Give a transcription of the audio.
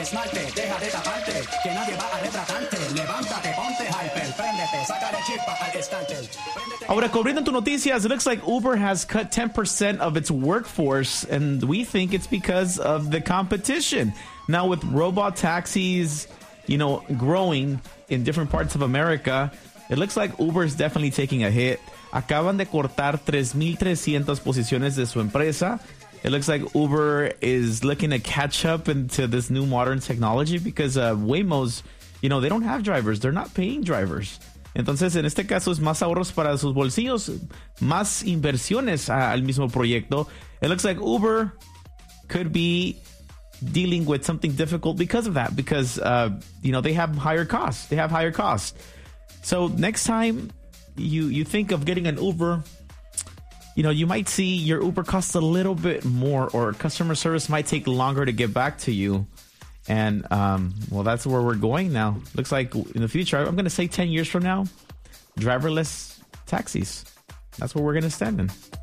Esmalte, deja de taparte, que nadie va a retratarte. Levántate, ponte hyper, préndete, sácale chispa al estante. Ahora, cubriendo tu noticias, it looks like Uber has cut 10% of its workforce, and we think it's because of the competition. Now, with robot taxis, growing in different parts of America, it looks like Uber is definitely taking a hit. Acaban de cortar 3,300 posiciones de su empresa. It looks like Uber is looking to catch up into this new modern technology because Waymo's, they don't have drivers. They're not paying drivers. Entonces, en este caso, es más ahorros para sus bolsillos, más inversiones al mismo proyecto. It looks like Uber could be dealing with something difficult because of that, because, they have higher costs. They have higher costs. So next time you think of getting an Uber, you might see your Uber costs a little bit more, or customer service might take longer to get back to you. And, that's where we're going now. Looks like in the future, I'm going to say 10 years from now, driverless taxis. That's where we're going to stand in.